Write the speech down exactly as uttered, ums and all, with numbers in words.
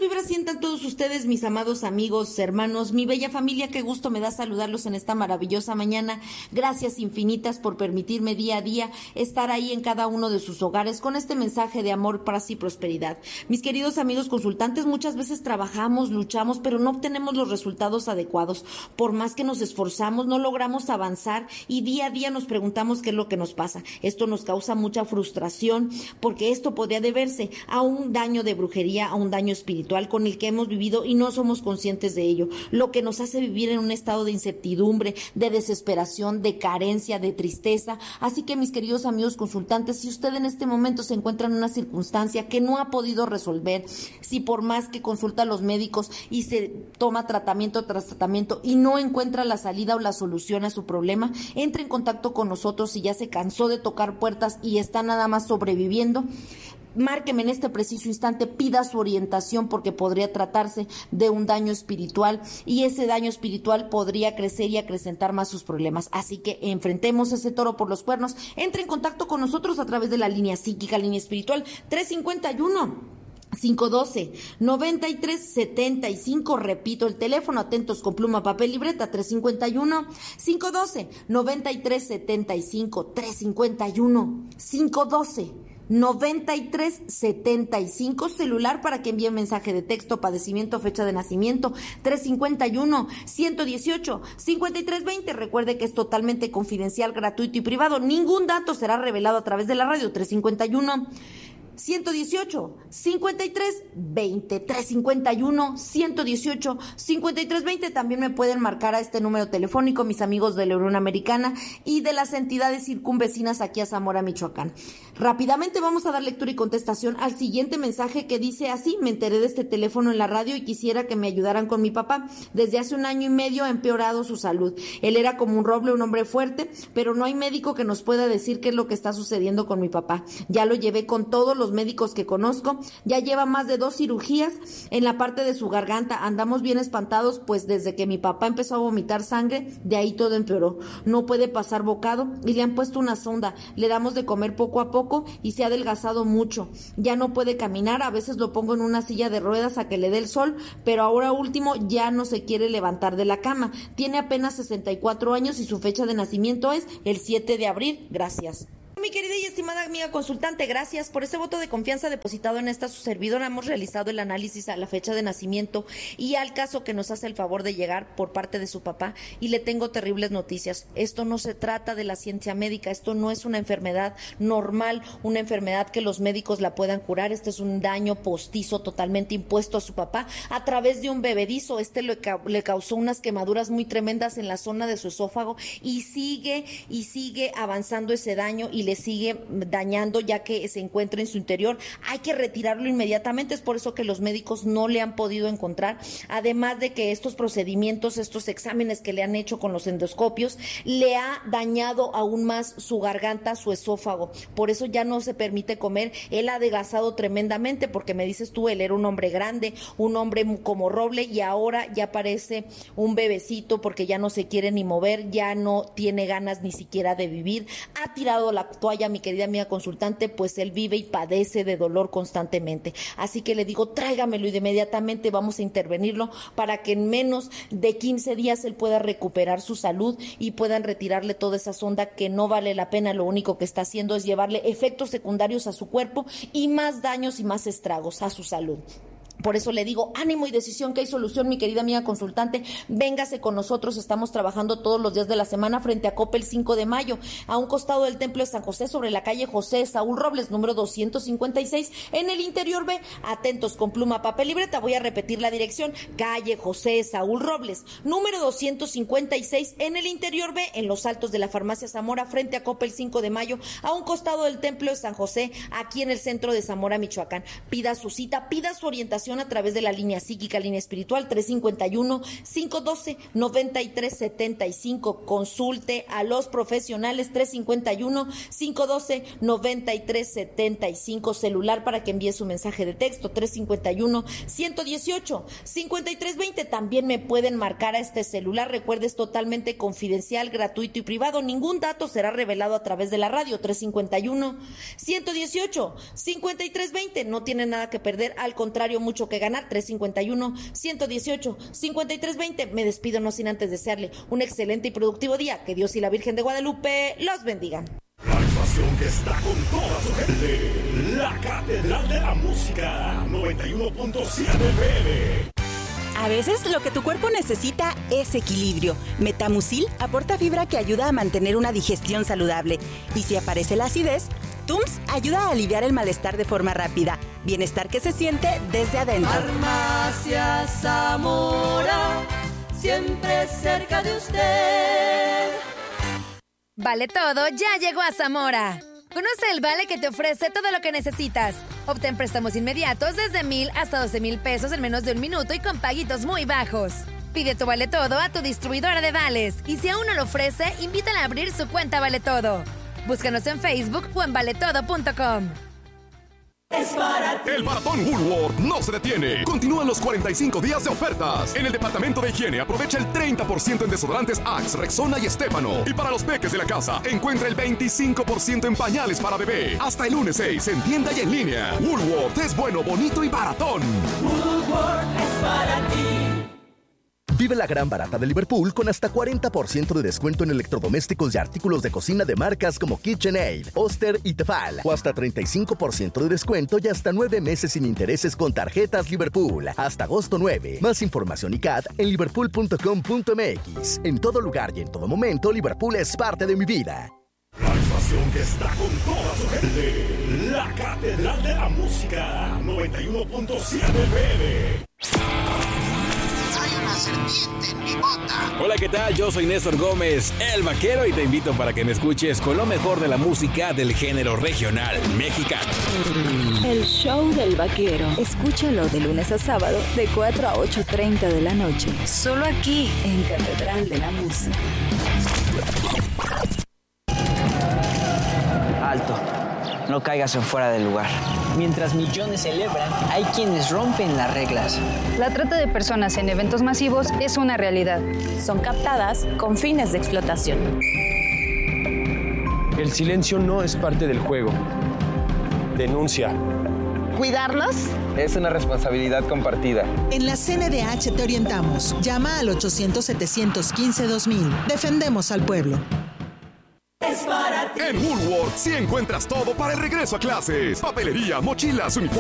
vibra sientan todos ustedes, mis amados amigos, hermanos, mi bella familia? Qué gusto me da saludarlos en esta maravillosa mañana. Gracias infinitas por permitirme día a día estar ahí en cada uno de sus hogares con este mensaje de amor, paz y prosperidad. Mis queridos amigos consultantes, muchas veces trabajamos, luchamos, pero no obtenemos los resultados adecuados. Por más que nos esforzamos, no logramos avanzar y día a día nos preguntamos qué es lo que nos pasa. Esto nos causa mucha frustración porque esto podría deberse a un daño de brujería, a un daño espiritual con el que hemos vivido y no somos conscientes de ello, lo que nos hace vivir en un estado de incertidumbre, de desesperación, de carencia, de tristeza. Así que, mis queridos amigos consultantes, si usted en este momento se encuentra en una circunstancia que no ha podido resolver, si por más que consulta a los médicos y se toma tratamiento tras tratamiento y no encuentra la salida o la solución a su problema, entre en contacto con nosotros si ya se cansó de tocar puertas y está nada más sobreviviendo. Márqueme en este preciso instante, pida su orientación porque podría tratarse de un daño espiritual y ese daño espiritual podría crecer y acrecentar más sus problemas. Así que enfrentemos ese toro por los cuernos. Entre en contacto con nosotros a través de la línea psíquica, línea espiritual tres cinco uno, cinco uno dos, nueve tres siete cinco. Repito el teléfono, atentos con pluma, papel, libreta, tres cinco uno, cinco uno dos, nueve tres siete cinco, tres cinco uno, cinco uno dos, noventa y tres setenta y cinco, celular para que envíe mensaje de texto, padecimiento, fecha de nacimiento, tres cinco uno, uno uno ocho, cinco tres dos cero. Recuerde que es totalmente confidencial, gratuito y privado. Ningún dato será revelado a través de la radio. tres cinco uno, uno uno ocho, cinco tres dos cero, tres cinco uno, uno uno ocho, cinco tres dos cero. También me pueden marcar a este número telefónico mis amigos de la Unión Americana y de las entidades circunvecinas aquí a Zamora, Michoacán. Rápidamente vamos a dar lectura y contestación al siguiente mensaje que dice así: me enteré de este teléfono en la radio y quisiera que me ayudaran con mi papá. Desde hace un año y medio ha empeorado su salud. Él era como un roble, un hombre fuerte, pero no hay médico que nos pueda decir qué es lo que está sucediendo con mi papá. Ya lo llevé con todos los médicos que conozco, ya lleva más de dos cirugías en la parte de su garganta. Andamos bien espantados, pues desde que mi papá empezó a vomitar sangre, de ahí todo empeoró. No puede pasar bocado y le han puesto una sonda. Le damos de comer poco a poco y se ha adelgazado mucho. Ya no puede caminar, a veces lo pongo en una silla de ruedas a que le dé el sol, pero ahora último ya no se quiere levantar de la cama. Tiene apenas sesenta y cuatro años y su fecha de nacimiento es el siete de abril. Gracias. Mi querida y estimada amiga consultante, gracias por ese voto de confianza depositado en esta su servidora. Hemos realizado el análisis a la fecha de nacimiento y al caso que nos hace el favor de llegar por parte de su papá, y le tengo terribles noticias. Esto no se trata de la ciencia médica, esto no es una enfermedad normal, una enfermedad que los médicos la puedan curar. Este es un daño postizo totalmente impuesto a su papá a través de un bebedizo. Este le, ca- le causó unas quemaduras muy tremendas en la zona de su esófago y sigue y sigue avanzando ese daño y le sigue dañando ya que se encuentra en su interior. Hay que retirarlo inmediatamente. Es por eso que los médicos no le han podido encontrar, además de que estos procedimientos, estos exámenes que le han hecho con los endoscopios, le ha dañado aún más su garganta, su esófago. Por eso ya no se permite comer. Él ha adelgazado tremendamente, porque me dices tú, él era un hombre grande, un hombre como roble, y ahora ya parece un bebecito porque ya no se quiere ni mover, ya no tiene ganas ni siquiera de vivir. Ha tirado la toalla, mi querida amiga consultante, pues él vive y padece de dolor constantemente. Así que le digo, tráigamelo y de inmediatamente vamos a intervenirlo para que en menos de quince días él pueda recuperar su salud y puedan retirarle toda esa sonda que no vale la pena. Lo único que está haciendo es llevarle efectos secundarios a su cuerpo y más daños y más estragos a su salud. Por eso le digo, ánimo y decisión, que hay solución, mi querida amiga consultante. Véngase con nosotros, estamos trabajando todos los días de la semana frente a Coppel cinco de mayo, a un costado del Templo de San José, sobre la calle José Saúl Robles, número doscientos cincuenta y seis, en el interior B. Atentos con pluma, papel, libreta, voy a repetir la dirección: calle José Saúl Robles, número doscientos cincuenta y seis, en el interior B, en los altos de la farmacia Zamora, frente a Coppel cinco de mayo, a un costado del Templo de San José, aquí en el centro de Zamora, Michoacán. Pida su cita, pida su orientación a través de la línea psíquica, línea espiritual, tres cinco uno, cinco uno dos, nueve tres siete cinco. Consulte a los profesionales, tres cinco uno, cinco uno dos, nueve tres siete cinco. Celular para que envíe su mensaje de texto, tres cinco uno, uno uno ocho, cinco tres dos cero. También me pueden marcar a este celular. Recuerde, es totalmente confidencial, gratuito y privado. Ningún dato será revelado a través de la radio. tres cinco uno, uno uno ocho, cinco tres dos cero. No tiene nada que perder, al contrario, mucho mucho que ganar. Tres cincuenta y uno, ciento dieciocho, cincuenta y tres veinte. Me despido no sin antes desearle un excelente y productivo día. Que Dios y la Virgen de Guadalupe los bendigan. La estación que está con toda su gente, la Catedral de la Música, noventa y uno punto siete F M. A veces lo que tu cuerpo necesita es equilibrio. Metamucil aporta fibra que ayuda a mantener una digestión saludable. Y si aparece la acidez, Tums ayuda a aliviar el malestar de forma rápida. Bienestar que se siente desde adentro. Farmacia Zamora, siempre cerca de usted. Vale Todo ya llegó a Zamora. Conoce el vale que te ofrece todo lo que necesitas. Obtén préstamos inmediatos desde mil hasta doce mil pesos en menos de un minuto y con paguitos muy bajos. Pide tu Vale Todo a tu distribuidora de vales y si aún no lo ofrece, invítala a abrir su cuenta Vale Todo. Búscanos en Facebook o en vale todo punto com. Es para ti. El maratón Woolworth no se detiene. Continúan los cuarenta y cinco días de ofertas. En el departamento de higiene aprovecha el treinta por ciento en desodorantes Axe, Rexona y Estefano. Y para los peques de la casa, encuentra el veinticinco por ciento en pañales para bebé. Hasta el lunes seis en tienda y en línea. Woolworth es bueno, bonito y baratón. Woolworth es para ti. Vive la gran barata de Liverpool con hasta cuarenta por ciento de descuento en electrodomésticos y artículos de cocina de marcas como KitchenAid, Oster y Tefal. O hasta treinta y cinco por ciento de descuento y hasta nueve meses sin intereses con tarjetas Liverpool. Hasta agosto nueve. Más información y C A D en liverpool punto com punto m x. En todo lugar y en todo momento, Liverpool es parte de mi vida. La estación que está con toda su gente, la Catedral de la Música, noventa y uno punto siete F M. Serpiente en mi bota. Hola, ¿qué tal? Yo soy Néstor Gómez, el vaquero, y te invito para que me escuches con lo mejor de la música del género regional mexicano. El show del vaquero. Escúchalo de lunes a sábado de cuatro a ocho treinta de la noche. Solo aquí en Catedral de la Música. Alto. No caigas en fuera del lugar. Mientras millones celebran, hay quienes rompen las reglas. La trata de personas en eventos masivos es una realidad. Son captadas con fines de explotación. El silencio no es parte del juego. Denuncia. ¿Cuidarlos? Es una responsabilidad compartida. En la C N D H te orientamos. Llama al ochocientos, setecientos quince, dos mil. Defendemos al pueblo. En Woolworth sí encuentras todo para el regreso a clases. Papelería, mochilas, uniformes.